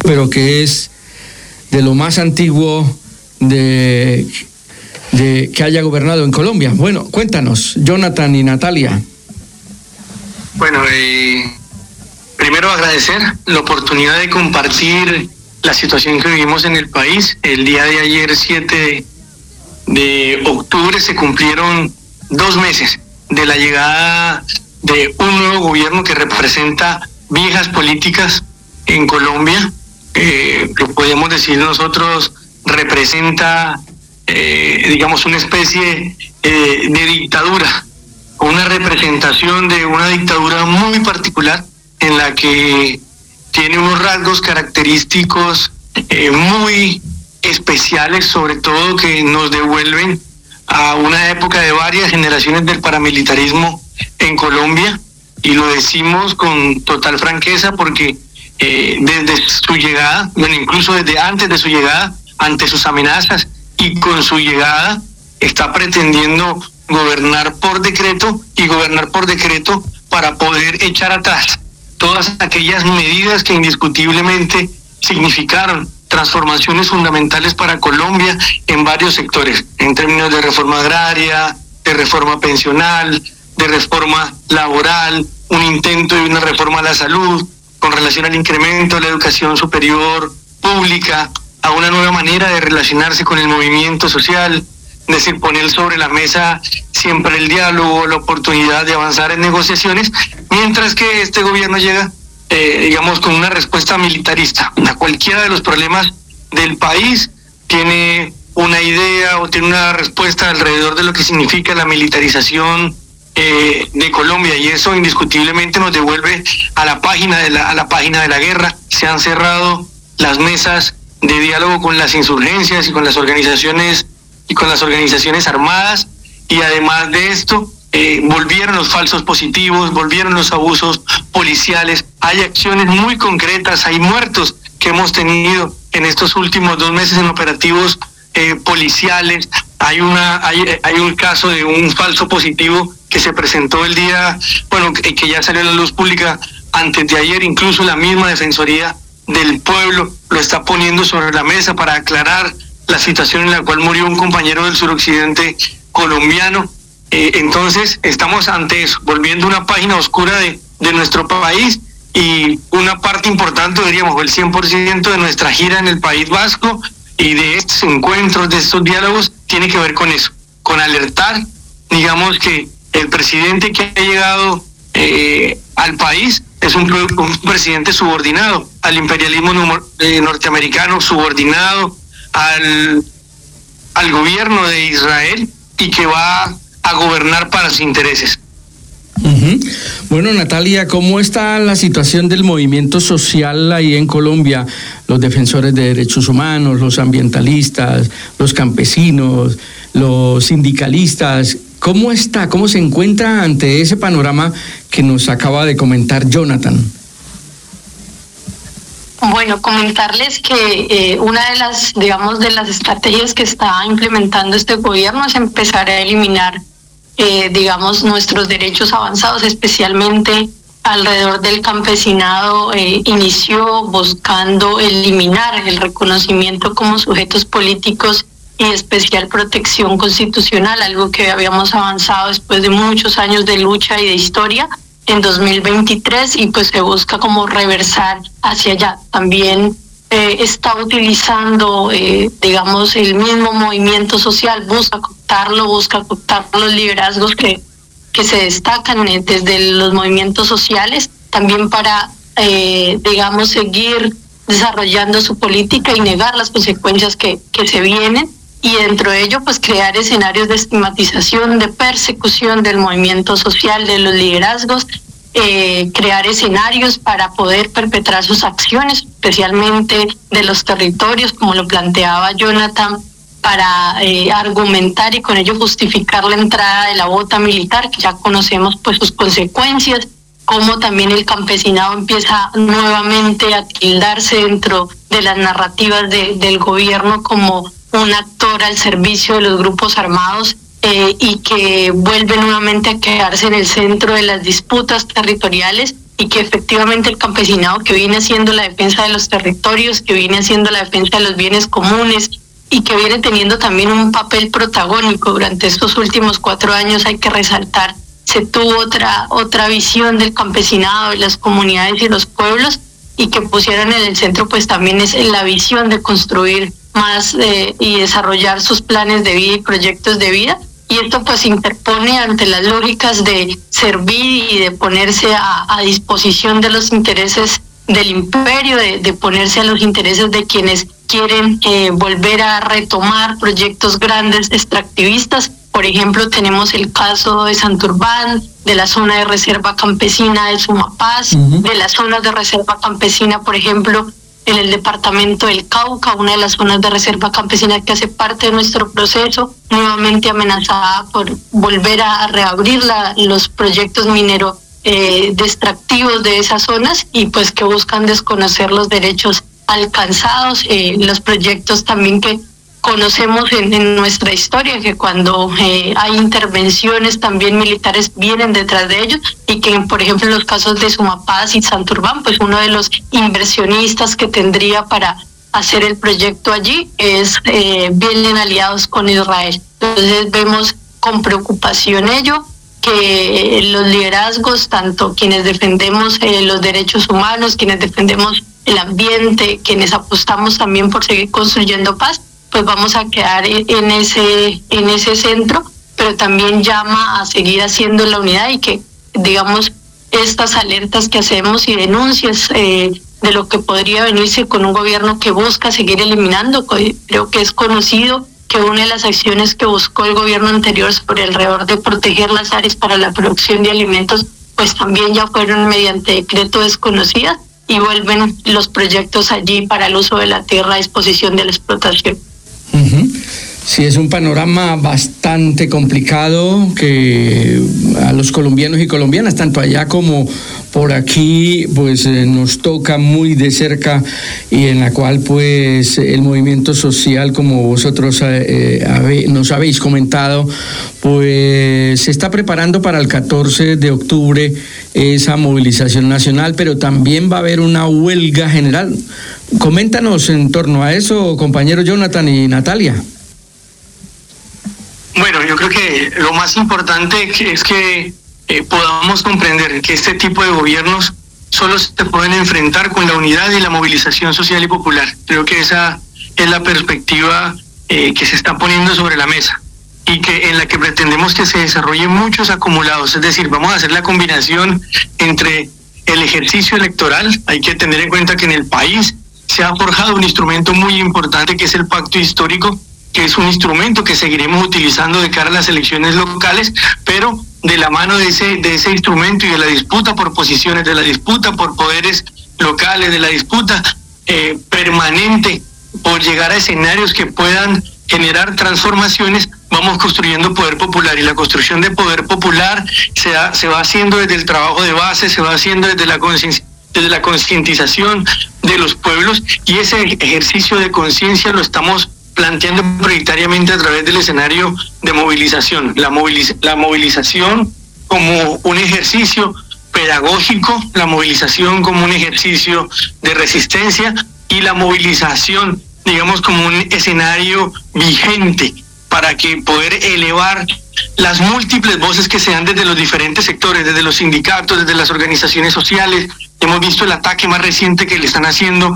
pero que es de lo más antiguo de que haya gobernado en Colombia. Bueno, cuéntanos, Jonathan y Natalia. Bueno, primero agradecer la oportunidad de compartir la situación que vivimos en el país. El día de ayer, 7 de octubre, se cumplieron 2 meses de la llegada de un nuevo gobierno que representa viejas políticas en Colombia. Lo podemos decir nosotros, representa, digamos, una especie de dictadura, una representación de una dictadura muy particular en la que tiene unos rasgos característicos muy especiales, sobre todo que nos devuelven a una época de varias generaciones del paramilitarismo en Colombia, y lo decimos con total franqueza porque desde su llegada, bueno, incluso desde antes de su llegada, ante sus amenazas y con su llegada, está pretendiendo gobernar por decreto para poder echar atrás todas aquellas medidas que indiscutiblemente significaron transformaciones fundamentales para Colombia en varios sectores, en términos de reforma agraria, de reforma pensional, de reforma laboral, un intento de una reforma a la salud, con relación al incremento de la educación superior pública, a una nueva manera de relacionarse con el movimiento social, es decir, poner sobre la mesa siempre el diálogo, la oportunidad de avanzar en negociaciones, mientras que este gobierno llega, digamos, con una respuesta militarista a cualquiera de los problemas del país. Tiene una idea o tiene una respuesta alrededor de lo que significa la militarización de Colombia, y eso indiscutiblemente nos devuelve a la página de la guerra. Se han cerrado las mesas de diálogo con las insurgencias y con las organizaciones armadas, y además de esto volvieron los falsos positivos, volvieron los abusos policiales. Hay acciones muy concretas, hay muertos que hemos tenido en estos últimos 2 meses en operativos policiales. Hay un caso de un falso positivo que se presentó el día, bueno, que ya salió a la luz pública antes de ayer. Incluso la misma Defensoría del Pueblo lo está poniendo sobre la mesa para aclarar la situación en la cual murió un compañero del suroccidente colombiano. Entonces estamos ante eso, volviendo una página oscura de nuestro país, y una parte importante, diríamos, el 100% de nuestra gira en el País Vasco y de estos encuentros, de estos diálogos, tiene que ver con eso, con alertar, digamos, que el presidente que ha llegado al país es un presidente subordinado al imperialismo norteamericano, subordinado al gobierno de Israel, y que va a gobernar para sus intereses. Uh-huh. Bueno, Natalia, ¿cómo está la situación del movimiento social ahí en Colombia? Los defensores de derechos humanos, los ambientalistas, los campesinos, los sindicalistas. ¿Cómo está? ¿Cómo se encuentra ante ese panorama que nos acaba de comentar Jonathan? Bueno, comentarles que una de las, digamos, de las estrategias que está implementando este gobierno es empezar a eliminar, digamos, nuestros derechos avanzados, especialmente alrededor del campesinado. Inició buscando eliminar el reconocimiento como sujetos políticos y especial protección constitucional, algo que habíamos avanzado después de muchos años de lucha y de historia en 2023, y pues se busca como reversar hacia allá. También está utilizando, digamos, el mismo movimiento social, busca cooptar los liderazgos que se destacan desde los movimientos sociales, también para, digamos, seguir desarrollando su política y negar las consecuencias que se vienen, y dentro de ello pues crear escenarios de estigmatización, de persecución del movimiento social, de los liderazgos, crear escenarios para poder perpetrar sus acciones, especialmente de los territorios, como lo planteaba Jonathan, para argumentar y con ello justificar la entrada de la bota militar, que ya conocemos pues sus consecuencias, cómo también el campesinado empieza nuevamente a tildarse dentro de las narrativas del gobierno como un actor al servicio de los grupos armados, y que vuelve nuevamente a quedarse en el centro de las disputas territoriales, y que efectivamente el campesinado, que viene haciendo la defensa de los territorios, que viene haciendo la defensa de los bienes comunes y que viene teniendo también un papel protagónico durante estos últimos 4 años, hay que resaltar, se tuvo otra visión del campesinado, de las comunidades y los pueblos, y que pusieron en el centro pues también es la visión de construir más y desarrollar sus planes de vida y proyectos de vida. Y esto pues interpone ante las lógicas de servir y de ponerse a disposición de los intereses del imperio, de ponerse a los intereses de quienes quieren volver a retomar proyectos grandes extractivistas. Por ejemplo, tenemos el caso de Santurbán, de la zona de reserva campesina de Sumapaz, de las zonas de reserva campesina, por ejemplo, en el departamento del Cauca, una de las zonas de reserva campesina que hace parte de nuestro proceso, nuevamente amenazada por volver a reabrir los proyectos mineros de extractivos de esas zonas y pues que buscan desconocer los derechos alcanzados, los proyectos también que conocemos en nuestra historia, que cuando hay intervenciones también militares vienen detrás de ellos, y que por ejemplo en los casos de Sumapaz y Santurbán, pues uno de los inversionistas que tendría para hacer el proyecto allí vienen aliados con Israel. Entonces vemos con preocupación ello, que los liderazgos, tanto quienes defendemos los derechos humanos, quienes defendemos el ambiente, quienes apostamos también por seguir construyendo paz, pues vamos a quedar en ese centro, pero también llama a seguir haciendo la unidad y que, digamos, estas alertas que hacemos y denuncias de lo que podría venirse con un gobierno que busca seguir eliminando, creo que es conocido que una de las acciones que buscó el gobierno anterior sobre alrededor de proteger las áreas para la producción de alimentos, pues también ya fueron mediante decreto desconocidas y vuelven los proyectos allí para el uso de la tierra a disposición de la explotación. Sí, es un panorama bastante complicado que a los colombianos y colombianas, tanto allá como por aquí, pues nos toca muy de cerca, y en la cual pues el movimiento social, como vosotros nos habéis comentado, pues se está preparando para el 14 de octubre esa movilización nacional, pero también va a haber una huelga general. Coméntanos en torno a eso, compañeros Jonathan y Natalia. Bueno, yo creo que lo más importante es que podamos comprender que este tipo de gobiernos solo se pueden enfrentar con la unidad y la movilización social y popular. Creo que esa es la perspectiva que se está poniendo sobre la mesa y que en la que pretendemos que se desarrollen muchos acumulados. Es decir, vamos a hacer la combinación entre el ejercicio electoral. Hay que tener en cuenta que en el país se ha forjado un instrumento muy importante que es el pacto histórico, que es un instrumento que seguiremos utilizando de cara a las elecciones locales, pero de la mano de ese instrumento y de la disputa por posiciones, de la disputa por poderes locales, de la disputa permanente por llegar a escenarios que puedan generar transformaciones, vamos construyendo poder popular, y la construcción de poder popular se va haciendo desde el trabajo de base, se va haciendo desde la concientización de los pueblos, y ese ejercicio de conciencia lo estamos planteando prioritariamente a través del escenario de movilización. La movilización como un ejercicio pedagógico, la movilización como un ejercicio de resistencia, y la movilización, digamos, como un escenario vigente para que poder elevar las múltiples voces que se dan desde los diferentes sectores, desde los sindicatos, desde las organizaciones sociales. Hemos visto el ataque más reciente que le están haciendo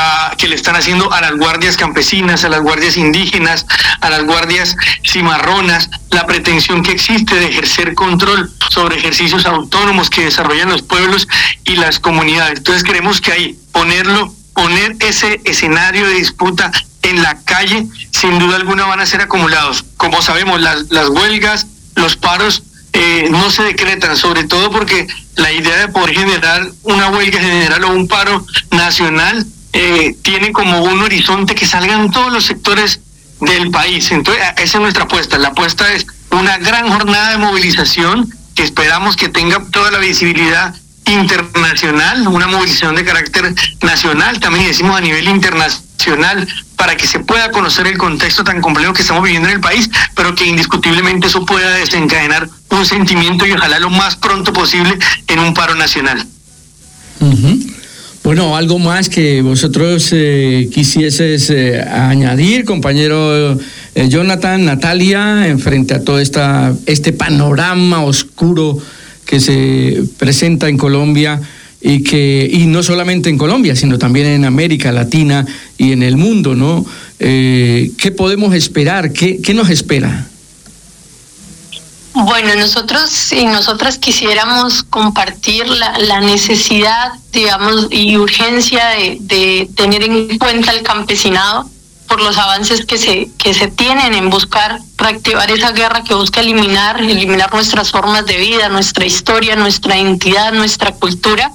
a las guardias campesinas, a las guardias indígenas, a las guardias cimarronas, la pretensión que existe de ejercer control sobre ejercicios autónomos que desarrollan los pueblos y las comunidades. Entonces creemos que ahí poner ese escenario de disputa en la calle, sin duda alguna van a ser acumulados. Como sabemos, las huelgas, los paros no se decretan, sobre todo porque la idea de poder generar una huelga general o un paro nacional tiene como un horizonte que salgan todos los sectores del país. Entonces, esa es nuestra apuesta. La apuesta es una gran jornada de movilización que esperamos que tenga toda la visibilidad internacional, una movilización de carácter nacional, también decimos a nivel internacional, para que se pueda conocer el contexto tan complejo que estamos viviendo en el país, pero que indiscutiblemente eso pueda desencadenar un sentimiento, y ojalá lo más pronto posible, en un paro nacional. Bueno, algo más que vosotros quisieses añadir, compañero Jonathan, Natalia, en frente a todo este panorama oscuro que se presenta en Colombia y no solamente en Colombia, sino también en América Latina y en el mundo, ¿no? ¿Qué podemos esperar? ¿Qué nos espera? Bueno, nosotros y nosotras quisiéramos compartir la necesidad, digamos, y urgencia de tener en cuenta el campesinado por los avances que se tienen en buscar reactivar esa guerra que busca eliminar nuestras formas de vida, nuestra historia, nuestra identidad, nuestra cultura,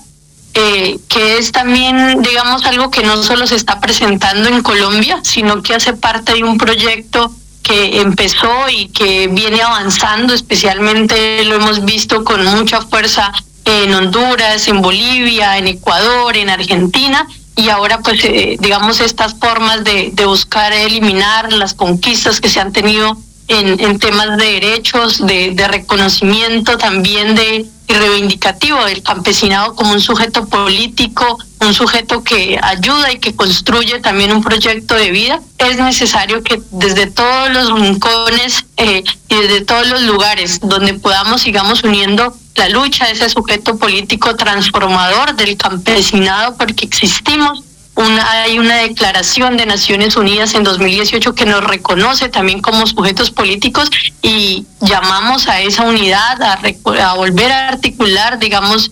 que es también, digamos, algo que no solo se está presentando en Colombia, sino que hace parte de un proyecto que empezó y que viene avanzando, especialmente lo hemos visto con mucha fuerza en Honduras, en Bolivia, en Ecuador, en Argentina, y ahora pues digamos estas formas de buscar eliminar las conquistas que se han tenido en temas de derechos, de reconocimiento también y reivindicativo del campesinado como un sujeto político, un sujeto que ayuda y que construye también un proyecto de vida. Es necesario que desde todos los rincones y desde todos los lugares donde podamos sigamos uniendo la lucha de ese sujeto político transformador del campesinado, porque existimos. Hay una declaración de Naciones Unidas en 2018 que nos reconoce también como sujetos políticos y llamamos a esa unidad, a volver a articular, digamos,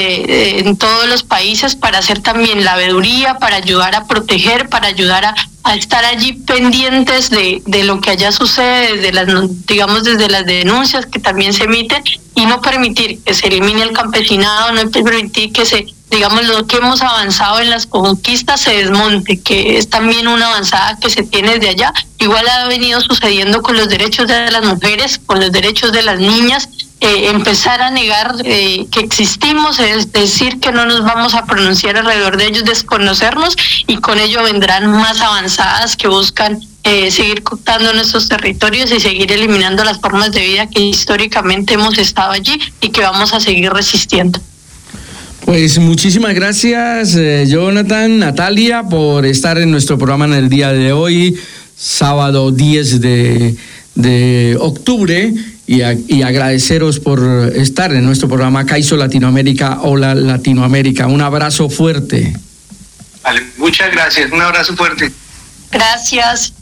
en todos los países para hacer también la veeduría, para ayudar a proteger, para ayudar a estar allí pendientes de lo que allá sucede, desde las denuncias que también se emiten, y no permitir que se elimine el campesinado, no permitir que digamos, lo que hemos avanzado en las conquistas se desmonte, que es también una avanzada que se tiene desde allá. Igual ha venido sucediendo con los derechos de las mujeres, con los derechos de las niñas. Empezar a negar que existimos, es decir, que no nos vamos a pronunciar alrededor de ellos, desconocernos, y con ello vendrán más avanzadas que buscan seguir cooptando nuestros territorios y seguir eliminando las formas de vida que históricamente hemos estado allí y que vamos a seguir resistiendo. Pues muchísimas gracias, Jonathan, Natalia, por estar en nuestro programa en el día de hoy, sábado 10 de octubre, y agradeceros por estar en nuestro programa CAISO Latinoamérica. Hola Latinoamérica, un abrazo fuerte. Vale, muchas gracias, un abrazo fuerte. Gracias.